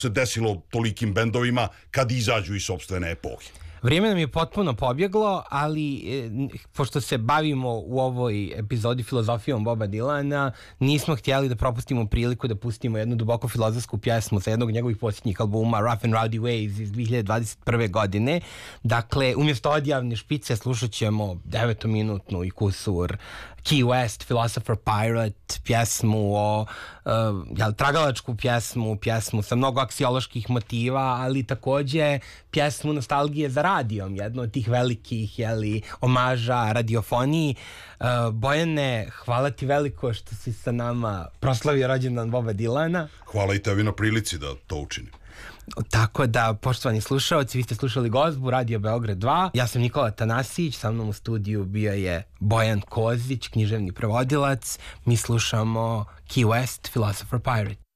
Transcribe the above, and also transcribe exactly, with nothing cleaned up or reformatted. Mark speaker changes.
Speaker 1: se desilo tolikim bendovima kad izađu iz sopstvene epohe.
Speaker 2: Vrijeme nam je potpuno pobjeglo, ali e, pošto se bavimo u ovoj epizodi filozofijom Boba Dylana, nismo htjeli da propustimo priliku da pustimo jednu duboko filozofsku pjesmu sa jednog njegovih posljednjih albuma Rough and Rowdy Ways iz dvije hiljade dvadeset prve. godine. Dakle, umjesto odjavne špice slušat ćemo devetominutnu i kusur Key West, Philosopher Pirate, pjesmu o, uh, jel, tragalačku pjesmu, pjesmu sa mnogo aksioloških motiva, ali također pjesmu nostalgije za radijom, jedno od tih velikih, jeli, omaža radiofoniji. Uh, Bojane, hvala ti veliko što si sa nama proslavio rođendan Boba Dylana.
Speaker 1: Hvala i tebi na prilici da to učinim.
Speaker 2: Tako da, poštovani slušaoci, vi ste slušali Gozbu, Radio Beograd dva. Ja sam Nikola Tanasić, sa mnom u studiju bio je Bojan Kozić, književni prevodilac. Mi slušamo Key West, Philosopher Pirate.